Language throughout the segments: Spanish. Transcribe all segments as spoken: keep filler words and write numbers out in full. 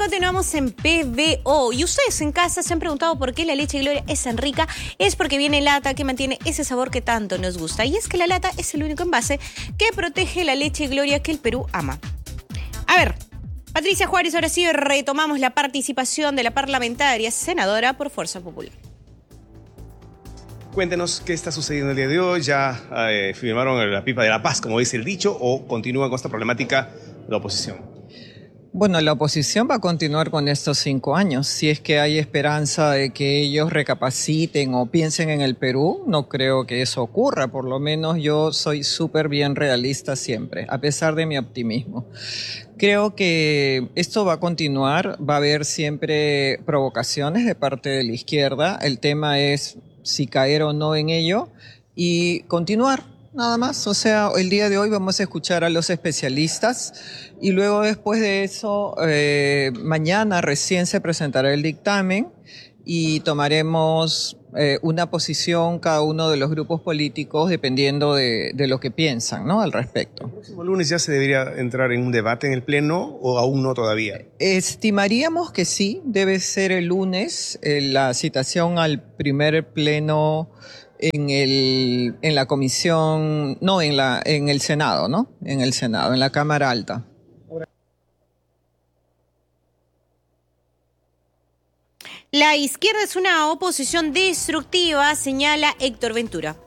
continuamos en P B O. Y ustedes en casa se han preguntado por qué la leche Gloria es tan rica. Es porque viene lata que mantiene ese sabor que tanto nos gusta. Y es que la lata es el único envase que protege la leche Gloria que el Perú ama. A ver, Patricia Juárez, ahora sí retomamos la participación de la parlamentaria senadora por Fuerza Popular. Cuéntenos qué está sucediendo el día de hoy. ¿Ya eh, firmaron la pipa de la paz, como dice el dicho, o continúa con esta problemática la oposición? Bueno, la oposición va a continuar con estos cinco años. Si es que hay esperanza de que ellos recapaciten o piensen en el Perú, no creo que eso ocurra. Por lo menos yo soy súper bien realista siempre, a pesar de mi optimismo. Creo que esto va a continuar, va a haber siempre provocaciones de parte de la izquierda. El tema es si caer o no en ello y continuar. Nada más, o sea, el día de hoy vamos a escuchar a los especialistas y luego después de eso, eh, mañana recién se presentará el dictamen y tomaremos eh, una posición cada uno de los grupos políticos dependiendo de, de lo que piensan, ¿no?, al respecto. ¿El próximo lunes ya se debería entrar en un debate en el Pleno o aún no todavía? Estimaríamos que sí, debe ser el lunes eh, la citación al primer Pleno en el en la comisión, no, en la en el Senado, ¿no? En el Senado, en la Cámara Alta. La izquierda es una oposición destructiva, señala Héctor Ventura.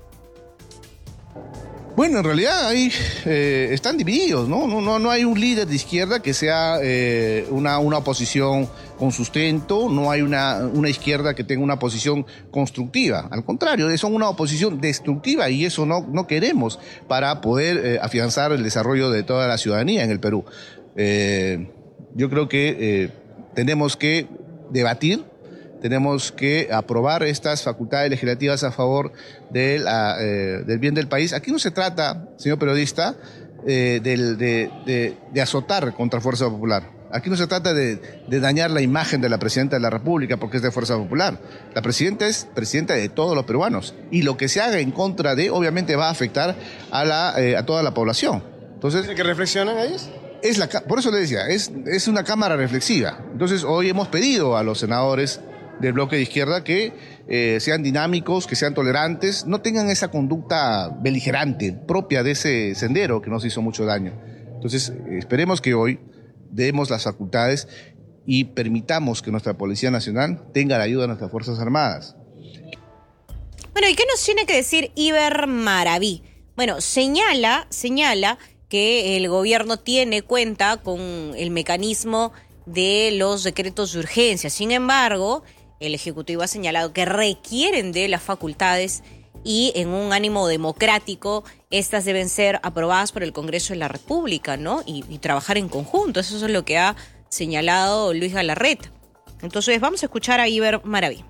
Bueno, en realidad ahí eh, están divididos, ¿no? No, no, no hay un líder de izquierda que sea eh, una, una oposición con sustento, no hay una, una izquierda que tenga una posición constructiva. Al contrario, son una oposición destructiva y eso no, no queremos para poder eh, afianzar el desarrollo de toda la ciudadanía en el Perú. Eh, yo creo que eh, tenemos que debatir, tenemos que aprobar estas facultades legislativas a favor de la, eh, del bien del país. Aquí no se trata, señor periodista, eh, de, de, de, de azotar contra Fuerza Popular. Aquí no se trata de, de dañar la imagen de la Presidenta de la República porque es de Fuerza Popular. La Presidenta es Presidenta de todos los peruanos y lo que se haga en contra de, obviamente, va a afectar a, la, eh, a toda la población. Entonces, ¿que reflexionan ellos? Es la, por eso le decía, es, es una cámara reflexiva. Entonces, hoy hemos pedido a los senadores del bloque de izquierda que eh, sean dinámicos, que sean tolerantes, no tengan esa conducta beligerante propia de ese sendero que nos hizo mucho daño. Entonces, eh, esperemos que hoy demos las facultades y permitamos que nuestra Policía Nacional tenga la ayuda de nuestras Fuerzas Armadas. Bueno, ¿y qué nos tiene que decir Iber Maraví? Bueno, señala, señala que el gobierno tiene cuenta con el mecanismo de los decretos de urgencia. Sin embargo, el Ejecutivo ha señalado que requieren de las facultades y en un ánimo democrático estas deben ser aprobadas por el Congreso de la República, ¿no? Y, y trabajar en conjunto. Eso es lo que ha señalado Luis Galarreta. Entonces vamos a escuchar a Iber Maraví.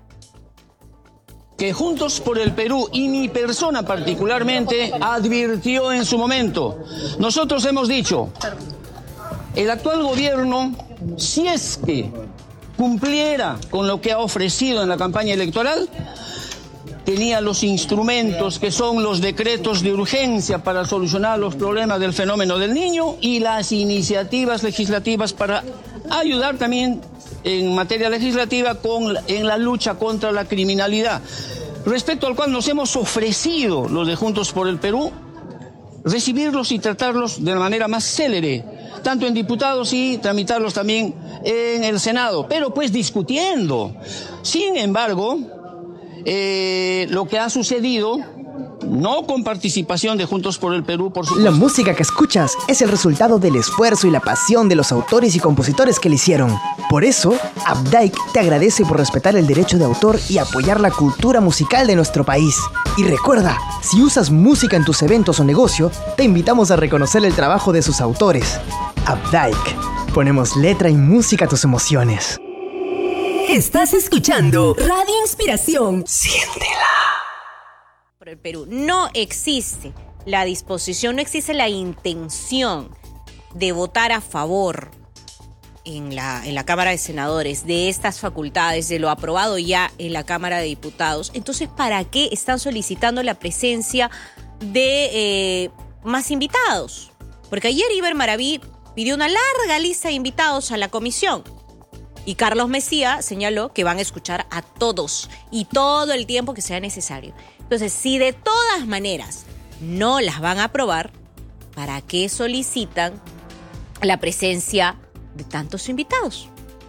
Que Juntos por el Perú y mi persona particularmente advirtió en su momento. Nosotros hemos dicho, el actual gobierno, si es que cumpliera con lo que ha ofrecido en la campaña electoral, tenía los instrumentos que son los decretos de urgencia para solucionar los problemas del fenómeno del niño y las iniciativas legislativas para ayudar también en materia legislativa con, en la lucha contra la criminalidad, respecto al cual nos hemos ofrecido los de Juntos por el Perú, recibirlos y tratarlos de la manera más célere, tanto en diputados y tramitarlos también en el Senado, pero pues discutiendo. Sin embargo, eh, lo que ha sucedido, no con participación de Juntos por el Perú, por supuesto. La música que escuchas es el resultado del esfuerzo y la pasión de los autores y compositores que la hicieron. Por eso, Updike te agradece por respetar el derecho de autor y apoyar la cultura musical de nuestro país. Y recuerda, si usas música en tus eventos o negocio, te invitamos a reconocer el trabajo de sus autores. Updike. Ponemos letra y música a tus emociones. Estás escuchando Radio Inspiración. Siéntela. Por el Perú no existe la disposición, no existe la intención de votar a favor en la, en la Cámara de Senadores de estas facultades, de lo aprobado ya en la Cámara de Diputados. Entonces, ¿para qué están solicitando la presencia de eh, más invitados? Porque ayer Iber Maraví pidió una larga lista de invitados a la comisión. Y Carlos Mejía señaló que van a escuchar a todos y todo el tiempo que sea necesario. Entonces, si de todas maneras no las van a aprobar, ¿para qué solicitan la presencia de tantos invitados?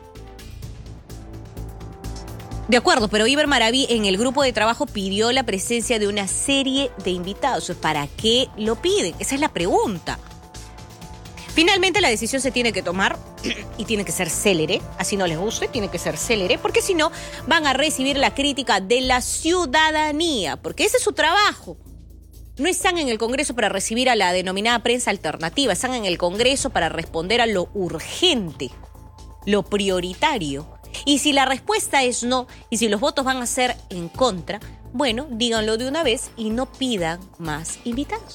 De acuerdo, pero Iber Maraví en el grupo de trabajo pidió la presencia de una serie de invitados. ¿Para qué lo piden? Esa es la pregunta. Finalmente la decisión se tiene que tomar y tiene que ser célere, así no les guste, tiene que ser célere, porque si no van a recibir la crítica de la ciudadanía, porque ese es su trabajo. No están en el Congreso para recibir a la denominada prensa alternativa, están en el Congreso para responder a lo urgente, lo prioritario. Y si la respuesta es no, y si los votos van a ser en contra, bueno, díganlo de una vez y no pidan más invitados.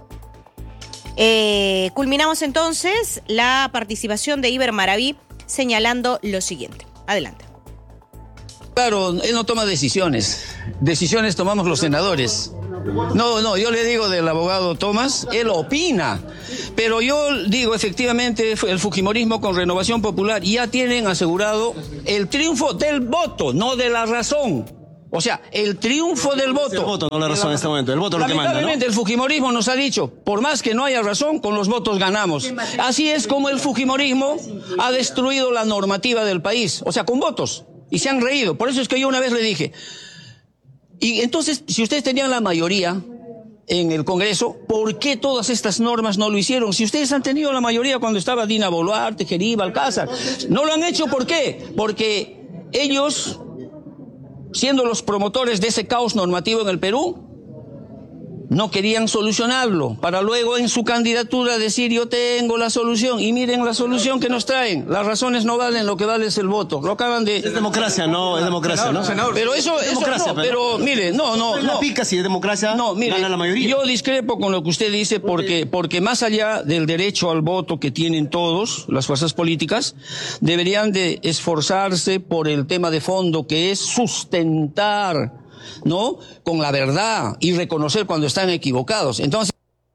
Eh, culminamos entonces la participación de Iber Maraví señalando lo siguiente. Adelante. Claro, él no toma decisiones. Decisiones tomamos los senadores. No, no, yo le digo del abogado Tomás, él opina. Pero yo digo, efectivamente, el fujimorismo con Renovación Popular ya tienen asegurado el triunfo del voto, no de la razón. O sea, el triunfo del voto. El voto, no la razón en este momento. El voto es lo que manda, ¿no? Lamentablemente, el fujimorismo nos ha dicho, por más que no haya razón, con los votos ganamos. Así es como el fujimorismo ha destruido la normativa del país. O sea, con votos. Y se han reído. Por eso es que yo una vez le dije, y entonces, si ustedes tenían la mayoría en el Congreso, ¿por qué todas estas normas no lo hicieron? Si ustedes han tenido la mayoría cuando estaba Dina Boluarte, Jeriba, Alcázar. No lo han hecho, ¿por qué? Porque ellos, siendo los promotores de ese caos normativo en el Perú, no querían solucionarlo, para luego en su candidatura decir yo tengo la solución, y miren la solución que nos traen. Las razones no valen, lo que vale es el voto. Lo acaban de... Es democracia, no, es democracia, ¿no? Senador, pero eso, es democracia, eso no, pero, pero mire, no, no, no. Pica si es democracia, no, mire, gana la mayoría. Yo discrepo con lo que usted dice porque, porque más allá del derecho al voto que tienen todos, las fuerzas políticas, deberían de esforzarse por el tema de fondo, que es sustentar, ¿no?, con la verdad y reconocer cuando están equivocados. Entonces...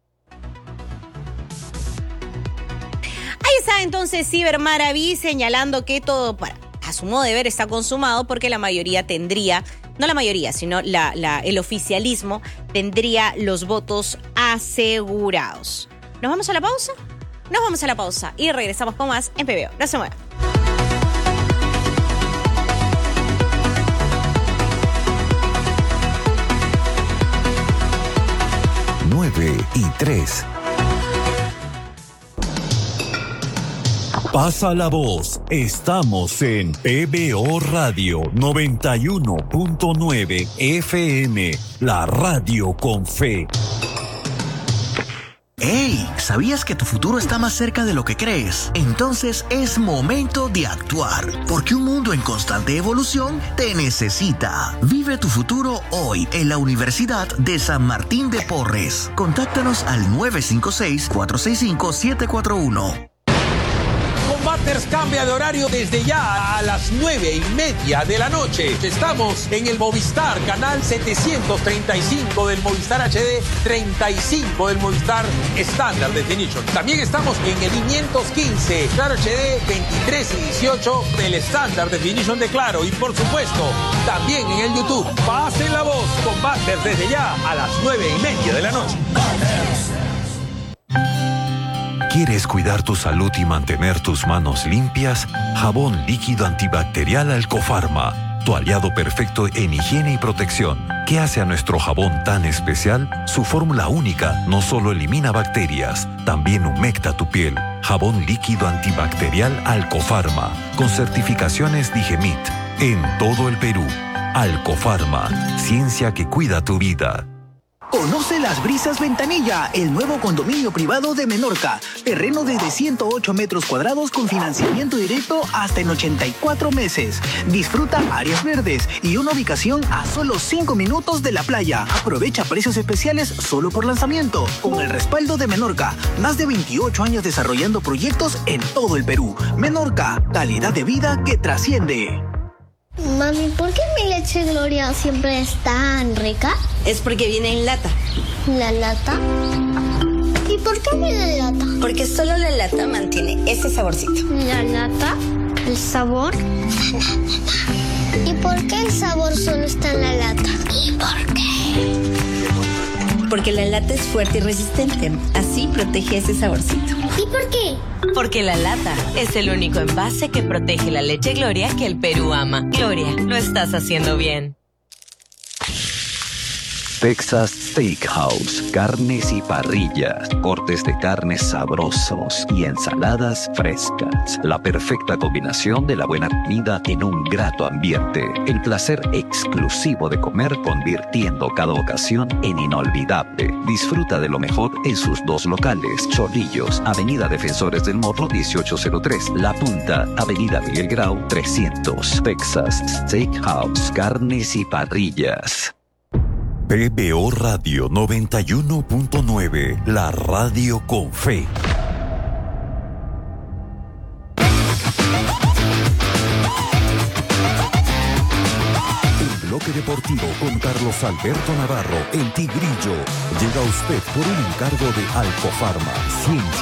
Ahí está entonces Iber Maraví señalando que todo, para, a su modo de ver, está consumado porque la mayoría tendría, no la mayoría, sino la, la, el oficialismo tendría los votos asegurados. ¿Nos vamos a la pausa? Nos vamos a la pausa y regresamos con más en P B O. No se muevan. nueve y tres. Pasa la voz. Estamos en P B O Radio noventa y uno punto nueve F M, la radio con fe. ¡Hey! ¿Sabías que tu futuro está más cerca de lo que crees? Entonces es momento de actuar, porque un mundo en constante evolución te necesita. Vive tu futuro hoy en la Universidad de San Martín de Porres. Contáctanos al nueve cinco seis, cuatro seis cinco, siete cuatro uno. Combaters cambia de horario desde ya a las nueve y media de la noche. Estamos en el Movistar, canal setecientos treinta y cinco del Movistar H D, treinta y cinco del Movistar Standard Definition. También estamos en el quinientos quince, Claro H D, veintitrés y dieciocho del Standard Definition de Claro. Y por supuesto, también en el YouTube. Pase la voz, Combaters desde ya a las nueve y media de la noche. ¿Quieres cuidar tu salud y mantener tus manos limpias? Jabón líquido antibacterial Alcofarma, tu aliado perfecto en higiene y protección. ¿Qué hace a nuestro jabón tan especial? Su fórmula única no solo elimina bacterias, también humecta tu piel. Jabón líquido antibacterial Alcofarma, con certificaciones Digemit, en todo el Perú. Alcofarma, ciencia que cuida tu vida. Conoce Las Brisas Ventanilla, el nuevo condominio privado de Menorca. Terreno desde ciento ocho metros cuadrados con financiamiento directo hasta en ochenta y cuatro meses. Disfruta áreas verdes y una ubicación a solo cinco minutos de la playa. Aprovecha precios especiales solo por lanzamiento. Con el respaldo de Menorca, más de veintiocho años desarrollando proyectos en todo el Perú. Menorca, calidad de vida que trasciende. Mami, ¿por qué mi leche Gloria siempre es tan rica? Es porque viene en lata. ¿La lata? ¿Y por qué viene en lata? Porque solo la lata mantiene ese saborcito. ¿La lata? ¿El sabor? ¿Y por qué el sabor solo está en la lata? ¿Y por qué? Porque la lata es fuerte y resistente. Así protege ese saborcito. ¿Y por qué? Porque la lata es el único envase que protege la leche Gloria que el Perú ama. Gloria, lo estás haciendo bien. Texas Steakhouse, carnes y parrillas, cortes de carnes sabrosos y ensaladas frescas. La perfecta combinación de la buena comida en un grato ambiente. El placer exclusivo de comer convirtiendo cada ocasión en inolvidable. Disfruta de lo mejor en sus dos locales, Chorrillos, Avenida Defensores del Morro dieciocho cero tres, La Punta, Avenida Miguel Grau trescientos. Texas Steakhouse, carnes y parrillas. P B O Radio noventa y uno punto nueve, la radio con fe. El bloque deportivo con Carlos Alberto Navarro, el Tigrillo, llega a usted por un encargo de Alcofarma, ciencia